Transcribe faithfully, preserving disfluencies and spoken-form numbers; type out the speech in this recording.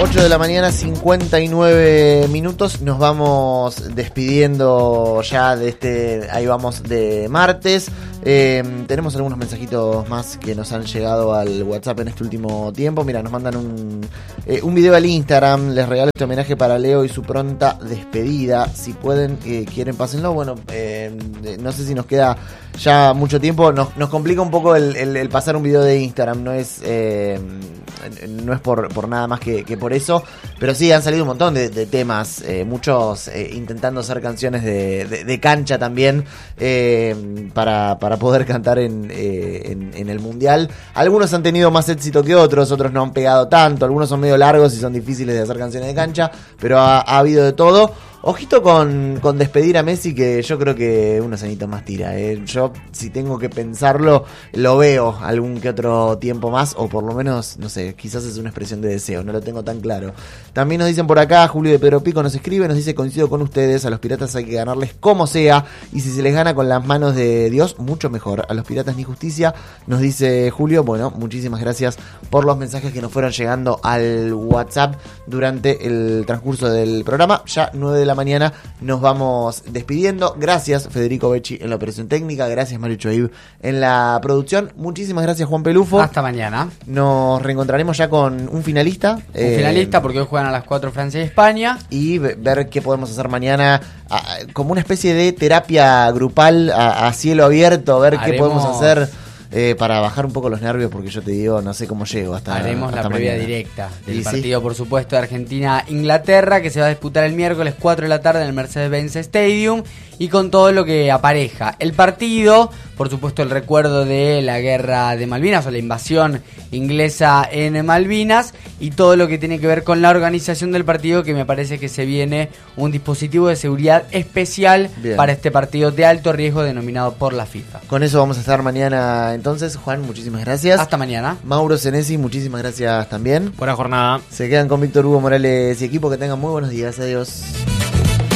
ocho de la mañana, cincuenta y nueve minutos. Nos vamos despidiendo ya de este, ahí vamos, de martes. Eh, tenemos algunos mensajitos más que nos han llegado al WhatsApp en este último tiempo. Mira, nos mandan un, eh, un video al Instagram. Les regalo este homenaje para Leo y su pronta despedida. Si pueden, eh, quieren, pásenlo. Bueno, eh, no sé si nos queda ya mucho tiempo. Nos, nos complica un poco el, el, el pasar un video de Instagram. No es, eh, no es por, por nada más que, que por eso. Pero sí, han salido un montón de, de temas. Eh, muchos eh, intentando hacer canciones de, de, de cancha también. Eh, para, para poder cantar en, eh, en, en el Mundial. Algunos han tenido más éxito que otros. Otros no han pegado tanto. Algunos son medio largos y son difíciles de hacer canciones de cancha. Pero ha, ha habido de todo. Ojito con, con despedir a Messi, que yo creo que unos añitos más tira. ¿eh? Yo, si tengo que pensarlo, lo veo algún que otro tiempo más, o por lo menos, no sé, quizás es una expresión de deseo, no lo tengo tan claro. También nos dicen por acá, Julio de Pedro Pico nos escribe, nos dice: coincido con ustedes, a los piratas hay que ganarles como sea, y si se les gana con las manos de Dios, mucho mejor. A los piratas ni justicia, nos dice Julio. Bueno, muchísimas gracias por los mensajes que nos fueron llegando al WhatsApp durante el transcurso del programa. Ya nueve de la mañana nos vamos despidiendo. Gracias Federico Becci en la operación técnica, gracias Mario Choib en la producción, muchísimas gracias Juan Pelufo. Hasta mañana. Nos reencontraremos ya con un finalista. Un eh, finalista porque hoy juegan a las cuatro Francia y España. Y ver qué podemos hacer mañana, a, como una especie de terapia grupal a, a cielo abierto, ver Haremos... qué podemos hacer Eh, para bajar un poco los nervios, porque yo te digo, no sé cómo llego hasta Haremos hasta la previa mañana. directa del ¿Y partido, sí? por supuesto, de Argentina-Inglaterra, que se va a disputar el miércoles cuatro de la tarde en el Mercedes-Benz Stadium, y con todo lo que apareja el partido, por supuesto el recuerdo de la guerra de Malvinas o la invasión inglesa en Malvinas, y todo lo que tiene que ver con la organización del partido, que me parece que se viene un dispositivo de seguridad especial Bien. para este partido de alto riesgo denominado por la FIFA. Con eso vamos a estar mañana entonces. Juan, muchísimas gracias. Hasta mañana. Mauro Senesi, muchísimas gracias también. Buena jornada. Se quedan con Víctor Hugo Morales y equipo. Que tengan muy buenos días. Adiós.